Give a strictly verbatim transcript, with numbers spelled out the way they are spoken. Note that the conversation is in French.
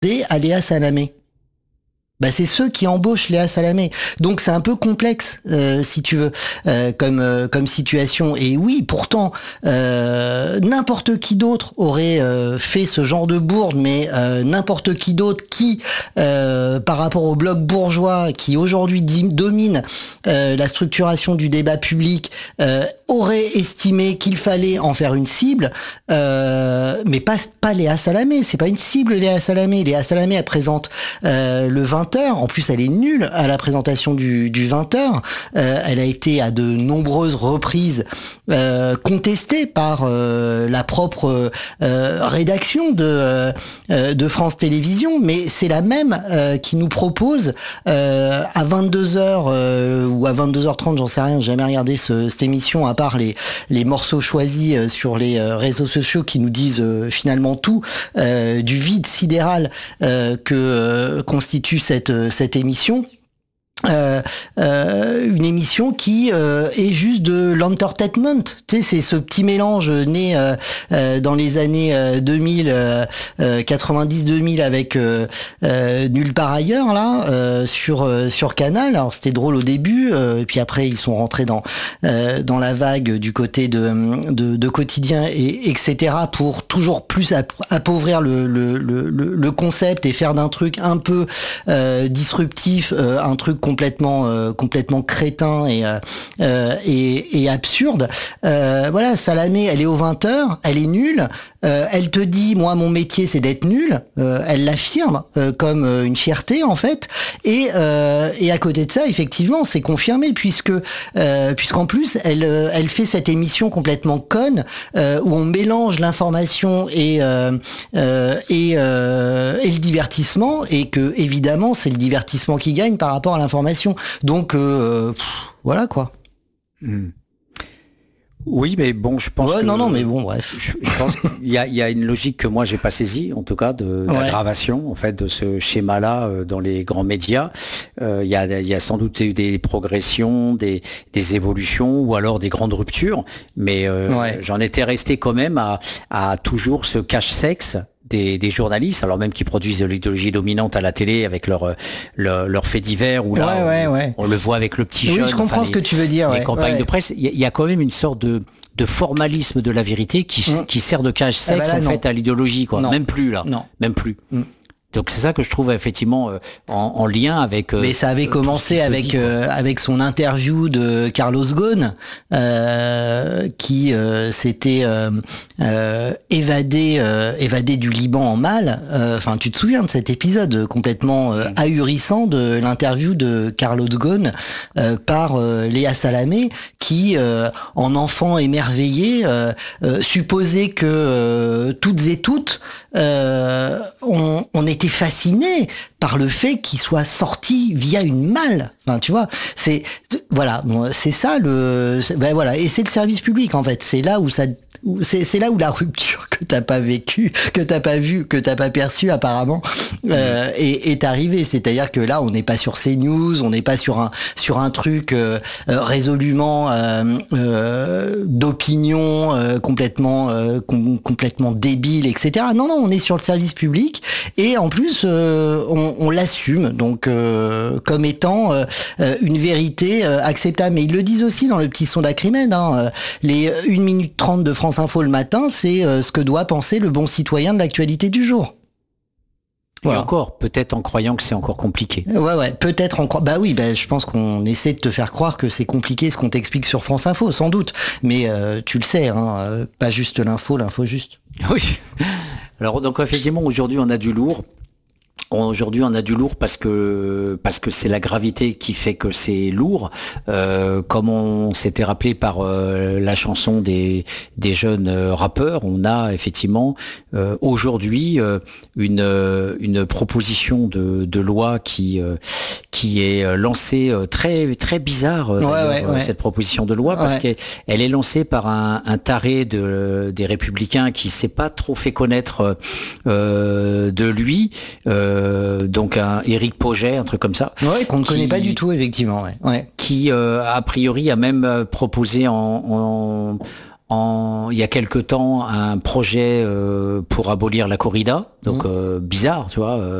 à Léa Salamé. Bah c'est ceux qui embauchent Léa Salamé. Donc c'est un peu complexe, euh, si tu veux, euh, comme euh, comme situation. Et oui, pourtant, euh, n'importe qui d'autre aurait euh, fait ce genre de bourde, mais euh, n'importe qui d'autre qui, euh, par rapport au bloc bourgeois qui aujourd'hui domine euh, la structuration du débat public, euh, aurait estimé qu'il fallait en faire une cible, euh, mais pas pas Léa Salamé. C'est pas une cible, Léa Salamé. Léa Salamé, elle présente euh, le vingt heures. En plus, elle est nulle à la présentation du, du vingt heures. Euh, elle a été à de nombreuses reprises euh, contestée par euh, la propre euh, rédaction de, euh, de France Télévisions, mais c'est la même euh, qui nous propose euh, à vingt-deux heures euh, ou à vingt-deux heures trente, j'en sais rien, j'ai jamais regardé ce, cette émission, à part les, les morceaux choisis euh, sur les euh, réseaux sociaux qui nous disent euh, finalement tout euh, du vide sidéral euh, que euh, constitue cette cette émission. Euh, euh, une émission qui euh, est juste de l'entertainment, tu sais, c'est ce petit mélange né euh, euh, dans les années euh, deux mille, euh, euh, quatre-vingt-dix deux mille avec euh, euh, Nulle part ailleurs là euh, sur euh, sur Canal. Alors c'était drôle au début, euh, et puis après ils sont rentrés dans euh, dans la vague du côté de de, de Quotidien et etc pour toujours plus appauvrir le le le, le concept et faire d'un truc un peu euh, disruptif euh, un truc complètement euh, complètement crétin et euh, et, et absurde. Euh, voilà, Salamé, elle est aux vingt heures, elle est nulle. Euh, elle te dit, moi, mon métier, c'est d'être nulle. Euh, elle l'affirme euh, comme euh, une fierté, en fait. Et euh, et à côté de ça, effectivement, c'est confirmé puisque euh, puisqu'en plus, elle euh, elle fait cette émission complètement conne euh, où on mélange l'information et euh, euh, et euh, et le divertissement et que évidemment, c'est le divertissement qui gagne par rapport à l'information. Donc euh, pff, voilà quoi. Mmh. Oui, mais bon, je pense ouais, que... non, non, mais bon, bref. Je, je pense qu'il y a, il y a une logique que moi, j'ai pas saisie, en tout cas, de, d'aggravation, en fait, de ce schéma-là euh, dans les grands médias. Euh, il y a, il y a sans doute eu des progressions, des, des évolutions, ou alors des grandes ruptures, mais euh, ouais. j'en étais resté quand même à, à toujours ce cache-sexe Des, des journalistes, alors même qui produisent de l'idéologie dominante à la télé avec leurs leur, leur faits divers, où là ouais, ouais, on, ouais. on le voit avec le petit oui, jeune. Je comprends enfin, ce les, que tu veux dire. Les ouais, campagnes ouais. de presse, il y, y a quand même une sorte de, de formalisme de la vérité qui, mmh. qui sert de cache-sexe ah bah là, en non. fait à l'idéologie, quoi. Non. Même plus là, non. même plus. Mmh. Donc c'est ça que je trouve effectivement euh, en, en lien avec. Euh, Mais ça avait commencé avec dit, euh, avec son interview de Carlos Ghosn, euh, qui euh, s'était euh, euh, évadé euh, évadé du Liban en mal. Enfin, euh, tu te souviens de cet épisode complètement euh, ahurissant de l'interview de Carlos Ghosn euh, par euh, Léa Salamé, qui euh, en enfant émerveillé euh, euh, supposait que euh, toutes et toutes euh, on, on était fasciné par le fait qu'il soit sorti via une malle. Enfin, tu vois, c'est voilà, bon, c'est ça le, ben voilà, et c'est le service public en fait. C'est là où ça, c'est c'est là où la rupture que t'as pas vécue, que t'as pas vue, que t'as pas perçue apparemment euh, est, est arrivée. C'est-à-dire que là, on n'est pas sur CNews, on n'est pas sur un sur un truc euh, résolument euh, euh, d'opinion euh, complètement euh, com- complètement débile, et cetera. Non, non, on est sur le service public et en plus euh, on, on l'assume donc euh, comme étant euh, une vérité euh, acceptable. Mais ils le disent aussi dans le petit son d'Acrimène, hein, les une minute trente de France Info le matin, c'est euh, ce que doit penser le bon citoyen de l'actualité du jour. Voilà. Et encore, peut-être en croyant que c'est encore compliqué. Ouais, ouais, peut-être en croyant. Bah oui, bah, je pense qu'on essaie de te faire croire que c'est compliqué ce qu'on t'explique sur France Info, sans doute. Mais euh, tu le sais, hein, euh, pas juste l'info, l'info juste. Oui. Alors donc effectivement, aujourd'hui, on a du lourd. Aujourd'hui, on a du lourd parce que parce que c'est la gravité qui fait que c'est lourd. Euh, comme on s'était rappelé par euh, la chanson des des jeunes euh, rappeurs, on a effectivement euh, aujourd'hui euh, une une proposition de de loi qui euh, qui est lancée euh, très très bizarre. Ouais, ouais, ouais. Cette proposition de loi parce ouais. qu'elle est lancée par un, un taré de des Républicains qui s'est pas trop fait connaître euh, de lui. Euh, Euh, donc un Éric Pauget, un truc comme ça. Ouais, qu'on ne connaît pas du tout, effectivement. Ouais. ouais. Qui, euh, a priori, a même proposé en, en, en, il y a quelque temps un projet euh, pour abolir la corrida, donc Mmh. euh, bizarre, tu vois.